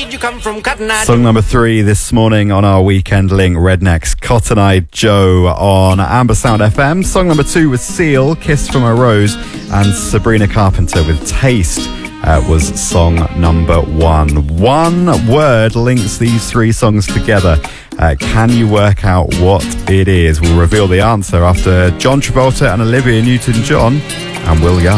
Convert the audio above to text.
Did you come from Cotton Eye? Song number 3 this morning on our Weekend Link, Redneck's Cotton Eye Joe on Amber Sound FM. Song number 2 was Seal, Kiss from a Rose, and Sabrina Carpenter with Taste was song number 1. One word links these 3 songs together. Can you work out what it is? We'll reveal the answer after John Travolta and Olivia Newton-John and Will Young.